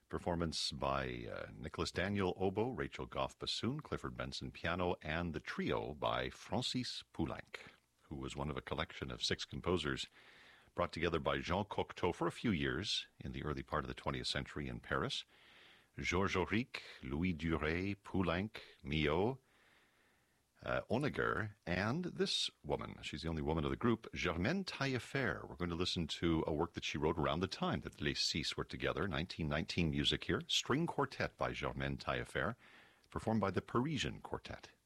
Performance by Nicholas Daniel oboe, Rachel Goff bassoon, Clifford Benson piano, and the trio by Francis Poulenc, who was one of a collection of 6 composers brought together by Jean Cocteau for a few years in the early part of the 20th century in Paris. Georges Auric, Louis Duret, Poulenc, Milhaud, Honegger, and this woman. She's the only woman of the group, Germaine Taillefer. We're going to listen to a work that she wrote around the time that Les Six were together, 1919 music here, String Quartet by Germaine Taillefer, performed by the Parisian Quartet.